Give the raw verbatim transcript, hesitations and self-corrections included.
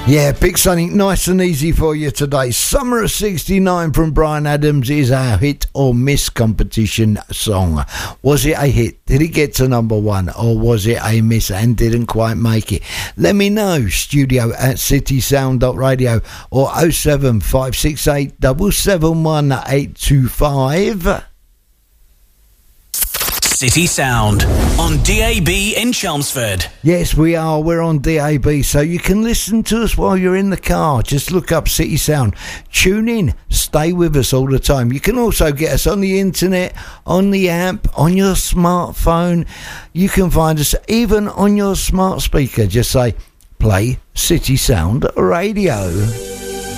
Yeah, pick something nice and easy for you today. Summer of sixty-nine from Bryan Adams is our hit or miss competition song. Was it a hit? Did it get to number one? Or was it a miss and didn't quite make it? Let me know. Studio at city sound dot radio or oh seven five six eight seven seven one eight two five. City Sound on D A B in Chelmsford. Yes, we are. We're on D A B, so you can listen to us while you're in the car. Just look up City Sound. Tune in. Stay with us all the time. You can also get us on the internet, on the app, on your smartphone. You can find us even on your smart speaker. Just say, play City Sound Radio.